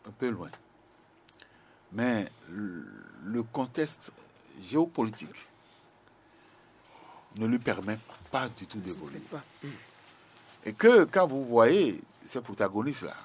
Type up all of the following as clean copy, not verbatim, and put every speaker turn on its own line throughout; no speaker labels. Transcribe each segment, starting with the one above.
un peu loin. Mais le contexte géopolitique ne lui permet pas du tout d'évoluer. Et que quand vous voyez ces protagonistes-là,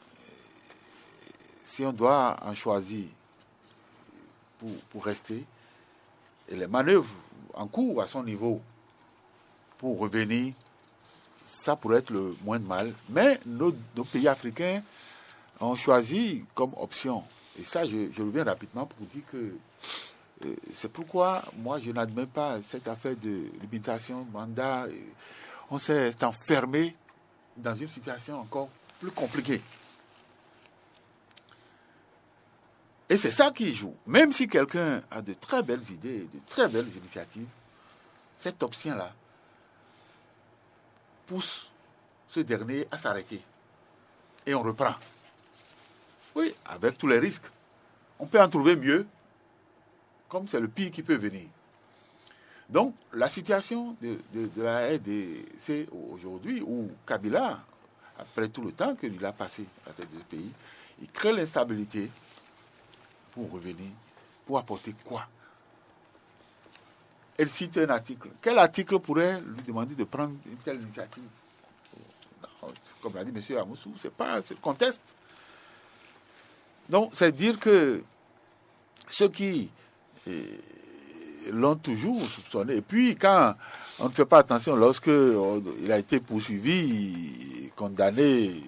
si on doit en choisir pour rester, et les manœuvres en cours à son niveau pour revenir, ça pourrait être le moins de mal. Mais nos pays africains ont choisi comme option, et ça je reviens rapidement pour dire que c'est pourquoi moi je n'admets pas cette affaire de limitation de mandat. On s'est enfermé dans une situation encore plus compliquée. Et c'est ça qui joue. Même si quelqu'un a de très belles idées, de très belles initiatives, cette option-là pousse ce dernier à s'arrêter. Et on reprend. Oui, avec tous les risques. On peut en trouver mieux, comme c'est le pire qui peut venir. Donc, la situation de la RDC aujourd'hui, où Kabila, après tout le temps qu'il a passé à la tête du pays, il crée l'instabilité pour revenir, pour apporter quoi? Elle cite un article. Quel article pourrait lui demander de prendre une telle initiative? Non, comme l'a dit M. Amoussou, c'est le contexte. Donc, c'est dire que ceux qui l'ont toujours soupçonné, et puis quand on ne fait pas attention, lorsque il a été poursuivi, condamné,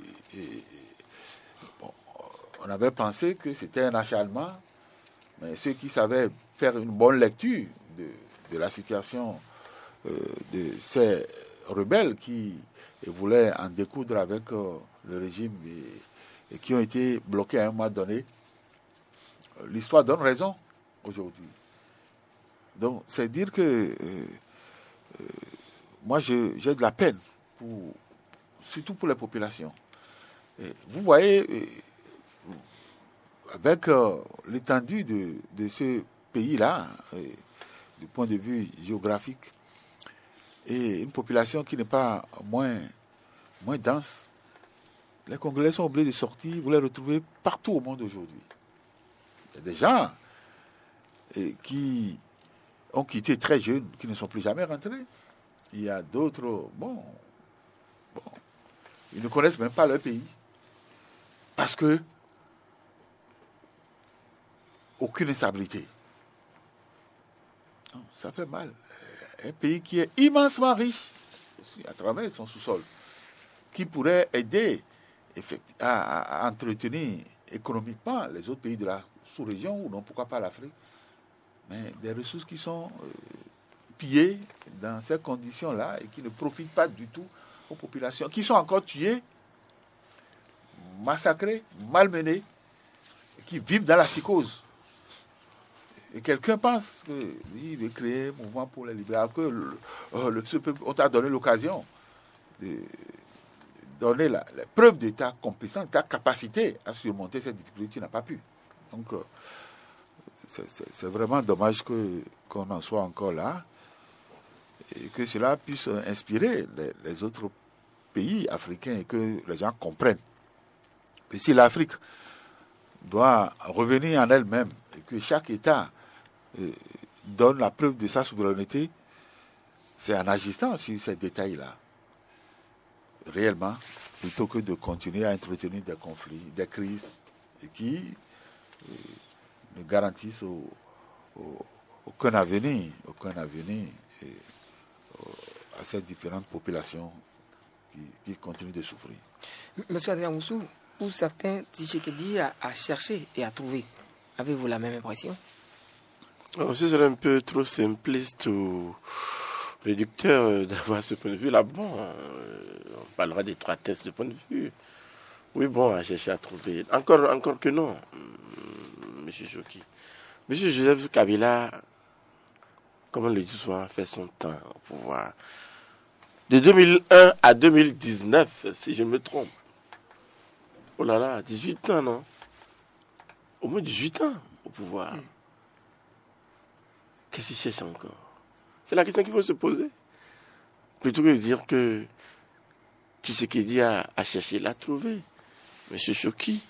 on avait pensé que c'était un acharnement, mais ceux qui savaient faire une bonne lecture de la situation de ces rebelles qui voulaient en découdre avec le régime et qui ont été bloqués à un moment donné, l'histoire donne raison aujourd'hui. Donc, c'est dire que moi, j'ai de la peine, surtout pour les populations. Et vous voyez, avec l'étendue de ce pays-là, du point de vue géographique, et une population qui n'est pas moins dense, les Congolais sont obligés de sortir, vous les retrouvez partout au monde aujourd'hui. Il y a des gens qui ont quitté très jeunes, qui ne sont plus jamais rentrés. Il y a d'autres, ils ne connaissent même pas leur pays. Parce que aucune instabilité. Non, ça fait mal. Un pays qui est immensement riche, à travers son sous-sol, qui pourrait aider à entretenir économiquement les autres pays de la sous-région, ou non, pourquoi pas l'Afrique, mais des ressources qui sont pillées dans ces conditions-là et qui ne profitent pas du tout aux populations, qui sont encore tuées, massacrées, malmenées, et qui vivent dans la psychose. Et quelqu'un pense qu'il veut créer un mouvement pour les libérer, que on t'a donné l'occasion de donner la preuve de ta compétence, de ta capacité à surmonter cette difficulté, tu n'as pas pu. Donc, c'est vraiment dommage qu'on en soit encore là et que cela puisse inspirer les autres pays africains et que les gens comprennent que si l'Afrique doit revenir en elle-même et que chaque État donne la preuve de sa souveraineté, c'est en agissant sur ces détails-là, réellement, plutôt que de continuer à entretenir des conflits, des crises, et qui ne garantissent aucun avenir à ces différentes populations qui continuent de souffrir.
Monsieur Adrien Moussou, pour certains, Tshisekedi a cherché et a trouvé. Avez-vous la même impression?
Alors, ce serait un peu trop simpliste ou réducteur d'avoir ce point de vue-là. Bon, on parlera d'étroitesse de point de vue. Oui, bon, à chercher à trouver. Encore que non, M. Choki. M. Joseph Kabila, comme on le dit souvent, fait son temps au pouvoir. De 2001 à 2019, si je me trompe. Oh là là, 18 ans, non? Au moins 18 ans au pouvoir. Qu'est-ce qu'il cherche encore? C'est la question qu'il faut se poser. Plutôt que de dire que Tshisekedi a cherché, l'a trouvé. Monsieur Choki,